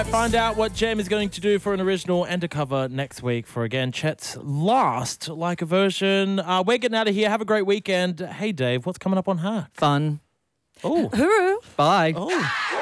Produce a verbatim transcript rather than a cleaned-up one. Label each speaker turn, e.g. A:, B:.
A: Find out what Jem is going to do for an original and a cover next week for, again, Chet's last Like a version. Uh, we're getting out of here. Have a great weekend. Hey, Dave, what's coming up on Hack?
B: Fun.
A: Oh.
C: Hooroo.
B: Bye.
A: Oh.